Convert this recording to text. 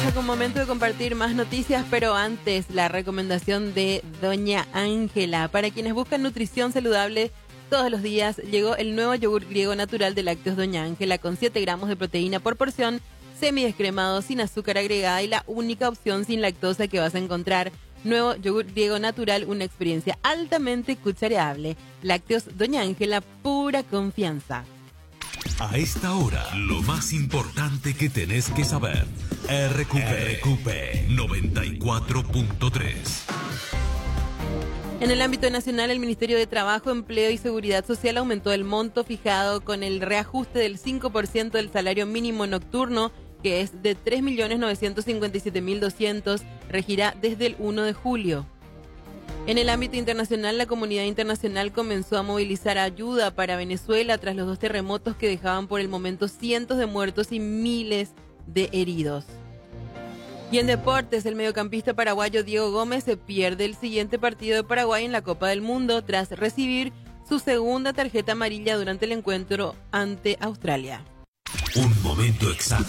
llegó un momento de compartir más noticias, pero antes la recomendación de Doña Ángela. Para quienes buscan nutrición saludable todos los días, llegó el nuevo yogur griego natural de lácteos Doña Ángela con 7 gramos de proteína por porción, semidescremado, sin azúcar agregada y la única opción sin lactosa que vas a encontrar. Nuevo yogur griego natural, una experiencia altamente cuchareable. Lácteos Doña Ángela, pura confianza. A esta hora, lo más importante que tenés que saber. RQP 94.3. En el ámbito nacional, el Ministerio de Trabajo, Empleo y Seguridad Social aumentó el monto fijado con el reajuste del 5% del salario mínimo nocturno, que es de 3.957.200, regirá desde el 1 de julio. En el ámbito internacional, la comunidad internacional comenzó a movilizar ayuda para Venezuela tras los 2 terremotos que dejaban por el momento cientos de muertos y miles de heridos. Y en deportes, el mediocampista paraguayo Diego Gómez se pierde el siguiente partido de Paraguay en la Copa del Mundo tras recibir su segunda tarjeta amarilla durante el encuentro ante Australia. Un momento exacto.